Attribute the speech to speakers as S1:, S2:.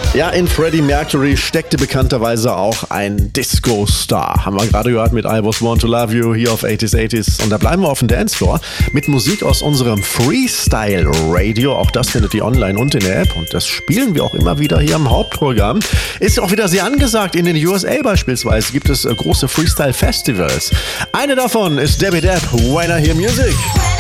S1: Ja, in Freddie Mercury steckte bekannterweise auch ein Disco-Star. Haben wir gerade gehört mit I Was Born to Love You hier auf 80s. Und da bleiben wir auf dem Dancefloor mit Musik aus unserem Freestyle-Radio. Auch das findet ihr online und in der App. Und das spielen wir auch immer wieder hier im Hauptprogramm. Ist auch wieder sehr angesagt. In den USA beispielsweise gibt es große Freestyle-Festivals. Eine davon ist Debbie Depp, When I Hear Music.